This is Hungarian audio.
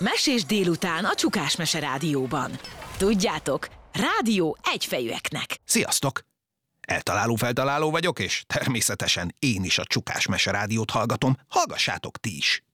Mesés délután a Csukás Mese Rádióban. Tudjátok, rádió egyfejűeknek. Sziasztok! Eltaláló-feltaláló vagyok, és természetesen én is a Csukás Mese Rádiót hallgatom. Hallgassátok ti is!